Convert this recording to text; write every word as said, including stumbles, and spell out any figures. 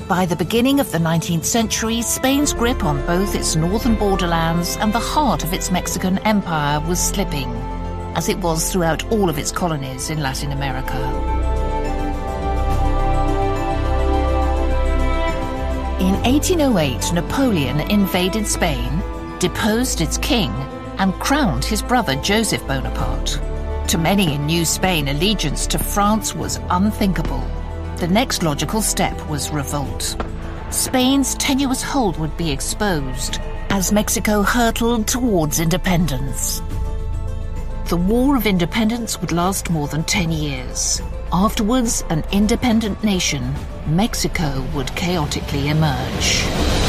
By the beginning of the nineteenth century, Spain's grip on both its northern borderlands and the heart of its Mexican empire was slipping, as it was throughout all of its colonies in Latin America. In eighteen oh eight, Napoleon invaded Spain, deposed its king, and crowned his brother Joseph Bonaparte. To many in New Spain, allegiance to France was unthinkable. The next logical step was revolt. Spain's tenuous hold would be exposed as Mexico hurtled towards independence. The War of Independence would last more than ten years. Afterwards, an independent nation, Mexico would chaotically emerge.